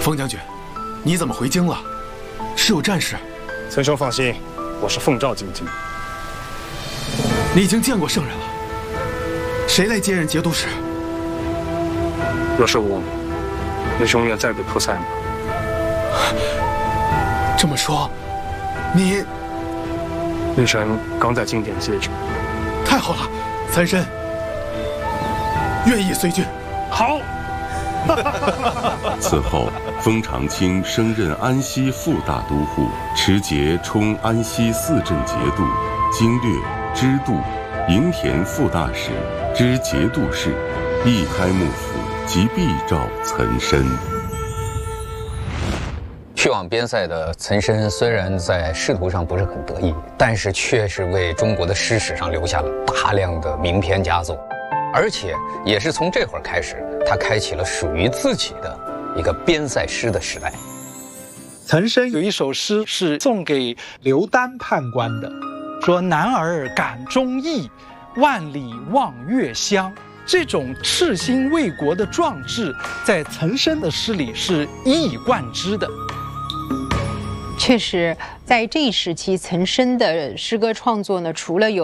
冯将军，你怎么回京了？是有战事？ 岑兄放心，我是奉诏进京。 你已经见过圣人了，谁来接任节度使？ 若是我，你兄愿再被破塞吗？ 这么说，你令臣刚在经典接旨。 太好了，岑参愿意随军。 好。 此后，封长清升任安西副大都护，持节充安西4镇节度、经略、知度、营田副大使、知节度使，亦开幕府及必召岑参。 去往边塞的岑参虽然在仕途上不是很得意，但是却是为中国的诗史上留下了大量的名篇佳作，而且也是从这会儿开始，他开启了属于自己的一个边塞诗的时代。 岑参有一首诗是送给刘丹判官的，说“男儿感忠义，万里望月乡”。这种赤心为国的壮志，在岑参的诗里是一以贯之的。 确实，在这一时期，岑参的诗歌创作呢，除了有